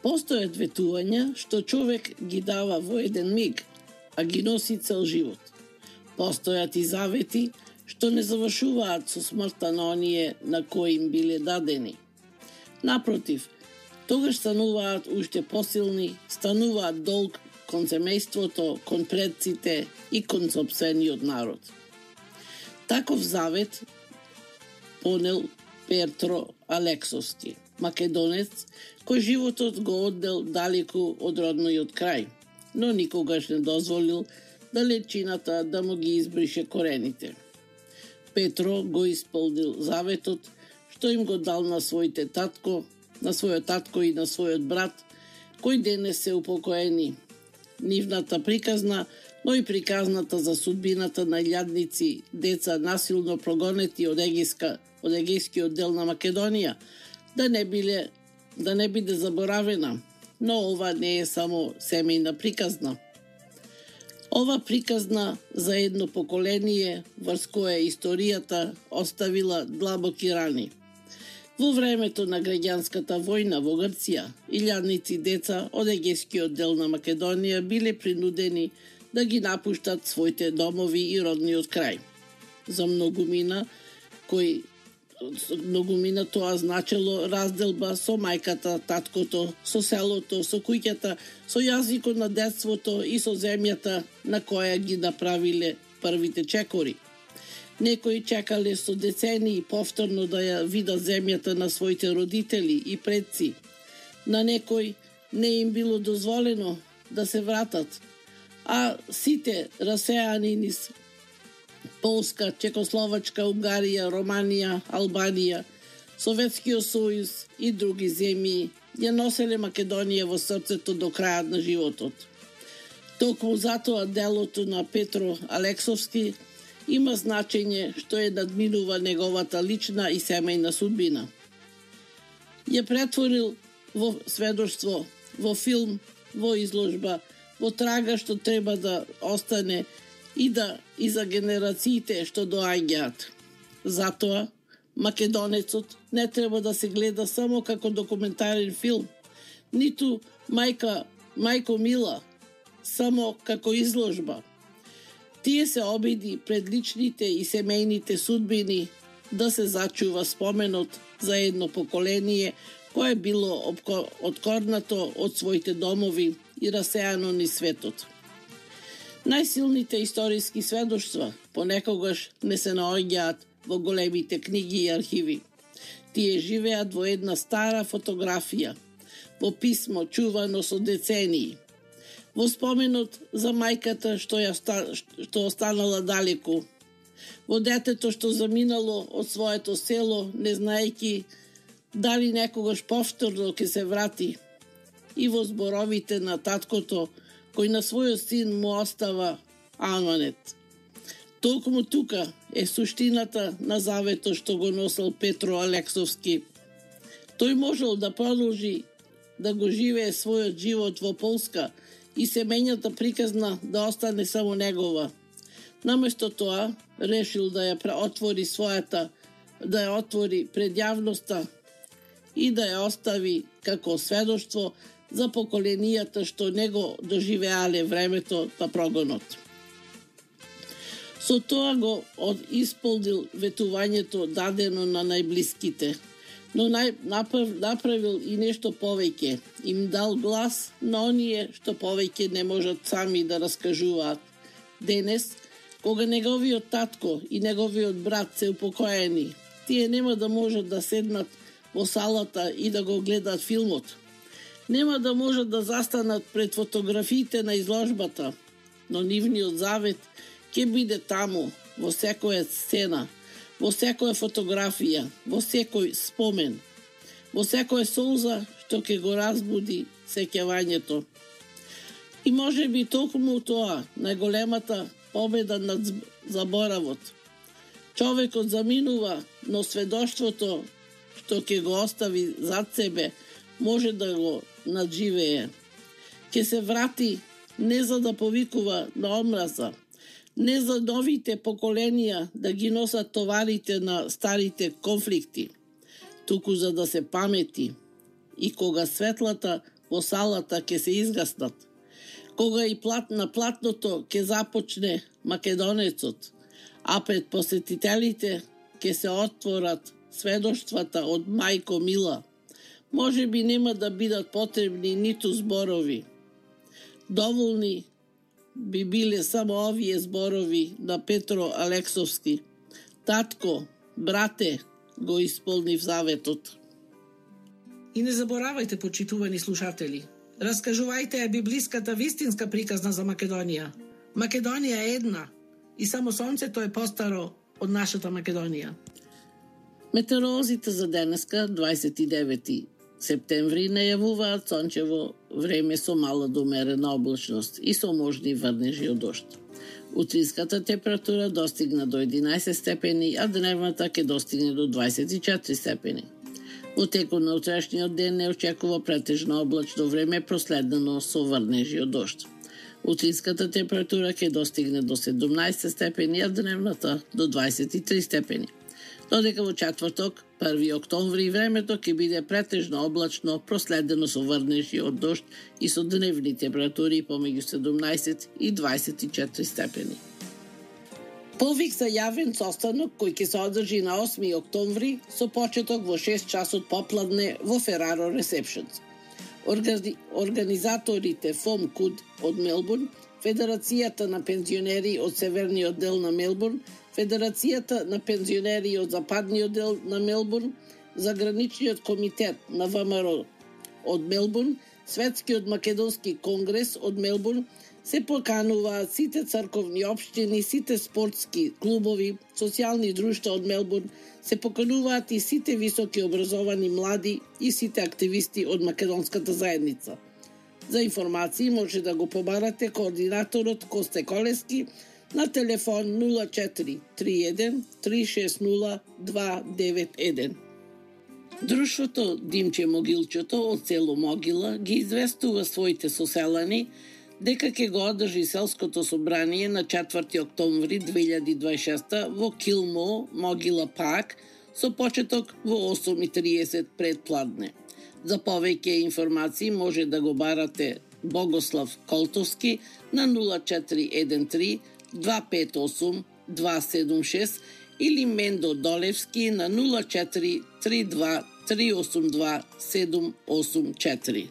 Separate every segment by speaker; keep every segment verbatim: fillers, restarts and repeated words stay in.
Speaker 1: Постојат ветувања што човек ги дава во еден миг, а ги носи цел живот. Постојат и завети што не завршуваат со смртта на оние на кои им биле дадени. Напротив, тогаш стануваат уште посилни, стануваат долг кон семејството, кон предците и кон сопствениот народ. Таков завет понел Петро Алексовски, македонец, кој животот го оддел далеку од родниот крај, но никогаш не дозволил далечината да му ги избрише корените. Петро го исполнил заветот што им го дал на своите татко, на својот татко и на својот брат, кои денес се упокоени. Нивната приказна, но и приказната за судбината на илјадници деца насилно прогонети од Егејска, од Егејскиот дел на Македонија, да не биле, да не биде заборавена, но ова не е само семејна приказна. Ова приказна за едно поколение врз кое историјата оставила длабоки рани. Во времето на граѓанската војна во Грција, илјадници деца од Егејскиот дел на Македонија биле принудени да ги напуштат своите домови и родниот крај. За многумина, кој многумина тоа значело разделба со мајката, таткото, со селото, со куќата, со јазикот на детството и со земјата на која ги направиле првите чекори. Некои чекале со децении повторно да ја видат земјата на своите родители и предци. На некои не им било дозволено да се вратат, а сите расеани низ Полска, Чекословачка, Унгарија, Романија, Албанија, Советскиот сојуз и други земји ја носеле Македонија во срцето до крајот на животот. Токму затоа делото на Петро Алексовски има значење што е надминува неговата лична и семејна судбина. Ја претворил во сведоштво, во филм, во изложба, во трага што треба да остане и да и за генерациите што доаѓаат. Затоа, Македонецот не треба да се гледа само како документарен филм, ниту мајка, мајко Мила, само како изложба. Тие се обиди пред личните и семејните судбини да се зачува споменот за едно поколение кое било откорнато од своите домови и расеано низ светот. Најсилните историски сведоштва понекогаш не се наоѓаат во големите книги и архиви. Тие живеат во една стара фотографија, во писмо чувано со децении, во споменот за мајката што ја што останала далеку, во детето што заминало од своето село, не знаејќи дали некогаш повторно ќе се врати, и во зборовите на таткото кој на својот син му остава аманет. Толкому тука е суштината на заветот што го носел Петро Алексовски. Тој можел да продолжи да го живее својот живот во Полска и семејната приказна да остане само негова. Наместо тоа, решил да ја отвори својата, да ја отвори пред јавноста и да ја остави како сведоштво за поколенијата што него доживеале времето на прогонот. Со тоа го исполнил ветувањето дадено на најблиските, но нај, направ, направил и нешто повеќе. Им дал глас на оние што повеќе не можат сами да раскажуваат. Денес, кога неговиот татко и неговиот брат се упокоени, тие нема да можат да седнат во салата и да го гледат филмот. Нема да можат да застанат пред фотографиите на изложбата, но нивниот завет ќе биде таму, во секоја сцена, во секоја фотографија, во секој спомен, во секоја солза што ќе го разбуди сеќавањето. И може би токму тоа, најголемата победа над заборавот. Човекот заминува, но сведоштвото што ќе го остави зад себе може да го надживее. Ќе се врати не за да повикува на омраза, не за новите поколенија да ги носат товарите на старите конфликти, туку за да се памети. И кога светлата во салата ќе се изгаснат. Кога и плат на платното ќе започне Македонецот, а пред посетителите ќе се отворат сведоштвата од Мајко Мила, може би нема да бидат потребни ниту зборови. Доволни би биле само овие зборови на Петро Алексовски. Татко, брате, го исполнив заветот.
Speaker 2: И не заборавајте, почитувани слушатели, раскажувајте ја библиската вистинска приказна за Македонија. Македонија е една и само сонцето е постаро од нашата Македонија.
Speaker 1: Метеоролозите за денеска, дваесет и девети септември, најавуваат сончево време со мала до умерена облачност и со можни врнежи од дожд. Утринската температура достигна до единаесет степени, а дневната ќе достигне до дваесет и четири степени. Во текот на утрешниот ден не очекува претежно облачно време проследено со врнежи од дожд. Утринската температура ќе достигне до седумнаесет степени, а дневната до дваесет и три степени. Додека во четврток, први октомври, времето ќе биде претежно облачно, проследено со врнежи од дожд и со дневни температури помеѓу седумнаесет и дваесет и четири степени. Повик за јавен состанок кој ќе се одржи на осми октомври со почеток во шест часот попладне во Фераро Ресепшенс. Органи... Организаторите ФОМ КУД од Мелбурн, Федерацијата на пензионери од северниот дел на Мелбурн, Федерацијата на пензионери од западниот дел на Мелбурн, Заграничниот комитет на ВМРО од Мелбурн, Светскиот македонски конгрес од Мелбурн, се покануваат сите црковни општини, сите спортски клубови, социјални друштва од Мелбурн, се покануваат и сите високи образовани млади и сите активисти од македонската заедница. За информации може да го побарате координаторот Косте Колески на телефон нула четири три еден три шест нула два девет еден. Друштвото Димче Могилчето од село Могила ги известува своите соселани дека ќе го одржи селското собрание на четврти октомври две илјади дваесет и шеста во Килмо, Могила Парк, со почеток во осум и триесет предпладне. За повеќе информации може да го барате Богослав Колтовски на нула четири еден три два пет осум два седум шест или Мендо Долевски на нула четири три два три осум два седум осум четири.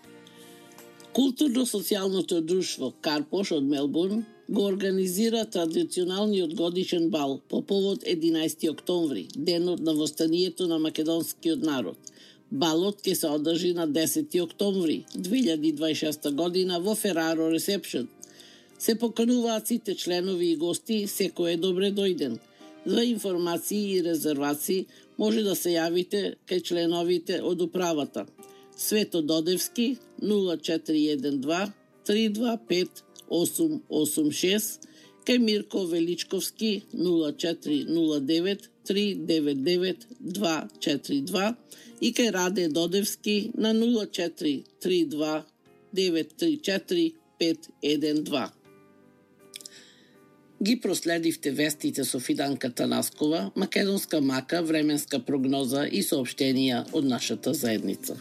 Speaker 1: Културно-социјалното друштво Карпош од Мелбурн го организира традиционалниот годишен бал по повод единаесети октомври, денот на востанието на македонскиот народ. Балот ќе се одржи на десети октомври две илјади дваесет и шеста година во Фераро Ресепшен. Се покануваат сите членови и гости, секој е добре дојден. За информации и резервации може да се јавите кај членовите од управата. Свето Додевски нула четири еден два три два пет осум осум шест, кај Мирко Величковски нула четири нула девет три девет девет два четири два и кај Раде Додевски на нула четири три два девет три четири пет еден два. Ги проследивте вестите со Фиданка Танаскова, македонска мака, временска прогноза и соопштенија од нашата заедница.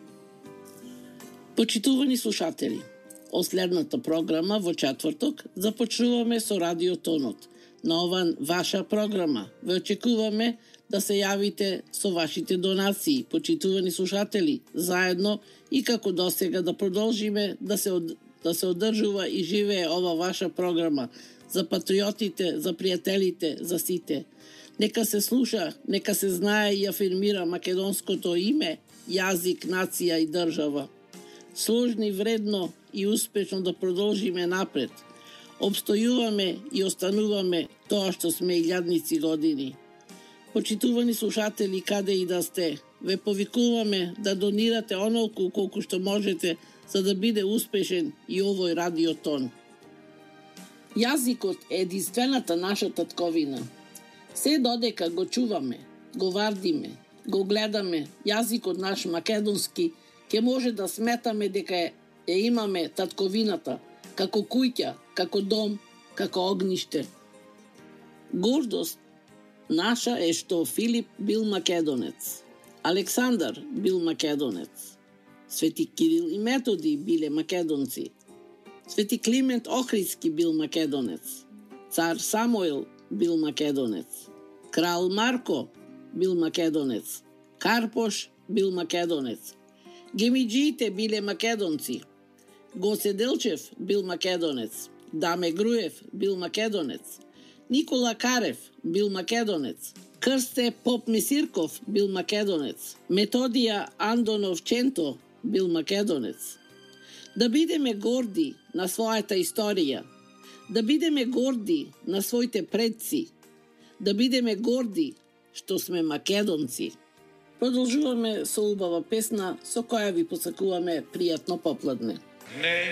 Speaker 1: Почитувани слушатели, од следната програма во четврток започнуваме со Радиотонот. На ова ваша програма ве очекуваме да се јавите со вашите донации, почитувани слушатели, заедно и како досега да продолжиме да се, од... да се одржува и живее ова ваша програма за патриотите, за пријателите, за сите. Нека се слуша, нека се знае и афирмира македонското име, јазик, нација и држава. Сложни, вредно и успешно да продолжиме напред. Обстојуваме и остануваме тоа што сме илјадници години. Почитувани слушатели, каде и да сте, ве повикуваме да донирате онолку колку што можете за да биде успешен и овој радиотон. Јазикот е единствената наша татковина. Се додека го чуваме, го вардиме, го гледаме, јазикот наш македонски, ќе може да сметаме дека е, е имаме татковината, како куќа, како дом, како огниште. Гордост наша е што Филип бил македонец, Александар бил македонец, Свети Кирил и Методи биле македонци. Свети Климент Охридски бил македонец. Цар Самуил бил македонец. Крал Марко бил македонец. Карпош бил македонец. Гемиджиите биле македонци. Гоце Делчев бил македонец. Даме Груев бил македонец. Никола Карев бил македонец. Крсте Поп Мисирков бил македонец. Методија Андонов Ченто бил македонец. Да бидеме горди на својата историја. Да бидеме горди на своите предци. Да бидеме горди што сме македонци. Продолжуваме со убава песна со која ви посакуваме пријатно попладне.